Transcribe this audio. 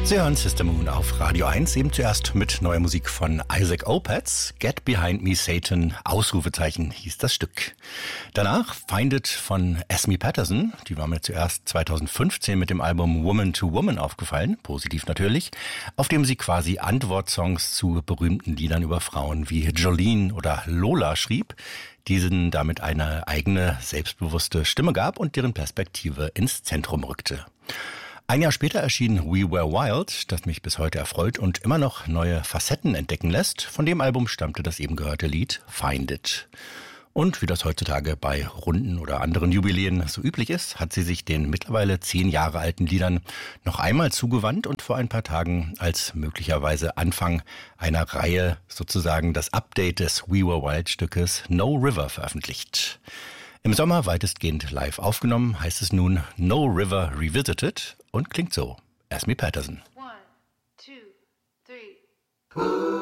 Sie hören Sister Moon auf Radio 1, eben zuerst mit neuer Musik von Isaac Opatz. Get Behind Me Satan, Ausrufezeichen hieß das Stück. Danach Find It von Esme Patterson, die war mir zuerst 2015 mit dem Album Woman to Woman aufgefallen, positiv natürlich, auf dem sie quasi Antwortsongs zu berühmten Liedern über Frauen wie Jolene oder Lola schrieb, diesen damit eine eigene, selbstbewusste Stimme gab und deren Perspektive ins Zentrum rückte. Ein Jahr später erschien We Were Wild, das mich bis heute erfreut und immer noch neue Facetten entdecken lässt. Von dem Album stammte das eben gehörte Lied Find It. Und wie das heutzutage bei Runden oder anderen Jubiläen so üblich ist, hat sie sich den mittlerweile 10 Jahre alten Liedern noch einmal zugewandt und vor ein paar Tagen als möglicherweise Anfang einer Reihe sozusagen das Update des We Were Wild Stückes No River veröffentlicht. Im Sommer weitestgehend live aufgenommen, heißt es nun No River Revisited und klingt so. Esme Patterson. 1, 2, 3.